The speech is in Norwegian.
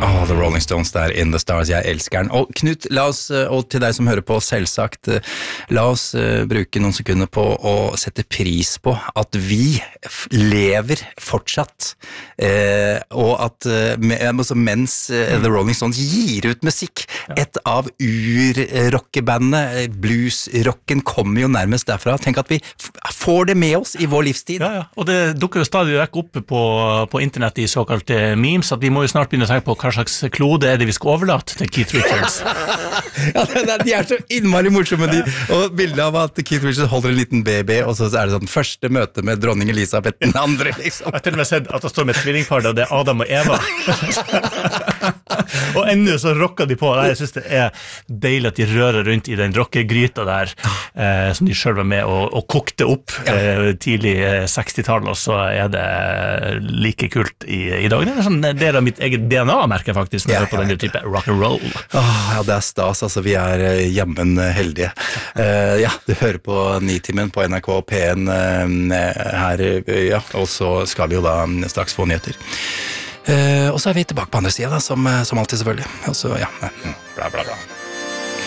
The Rolling Stones der, In the Stars, jeg elsker den. Og Knut, la oss, og til deg som hører på, selvsagt, la oss bruke noen sekunder på å sette pris på at vi lever fortsatt, og at mens The Rolling Stones gir ut musikk, et av urrockebandene, bluesrocken kommer jo nærmest derfra. Tenk at vi får det med oss i vår livstid. Ja, og det dukker jo stadig vekk opp på internett i såkalte memes, at vi må jo snart begynne å tenke på hva slags klode det vi skal overlate til Keith Richards. De så innmari morsomme, de. Og bildet av at Keith Richards holder en liten baby, og så det sånn første møte med dronning Elisabeth den andre, liksom. Jeg har til og med sett at det står med et tvillingpar, det Adam og Eva. Og enda så rocker de på. Jeg synes det deilig at de rører rundt i den rockegryta der, som de selv var med og kokte opp tidlig 60-tallet, og så det like kult i dag. Det sånn del av mitt eget DNA, merker jeg faktisk, når jeg hører på denne type rock'n'roll. Ja, det stas, altså. Vi jammen heldige. Du hører på Nitimen på NRK P1 her, og så skal vi jo da straks få nyheter. Og så vi tilbake på andre siden, da, som alltid selvfølgelig. Og så, bla bla bla.